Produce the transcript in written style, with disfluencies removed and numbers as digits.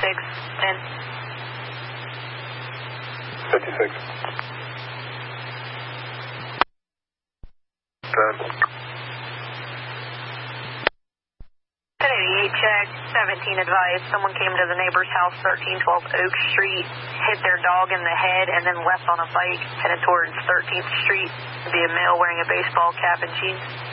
10. 56. 10. 1088 check, 17 advised. Someone came to the neighbor's house, 1312 Oak Street, hit their dog in the head, and then left on a bike, headed towards 13th Street. Be a male wearing a baseball cap and jeans.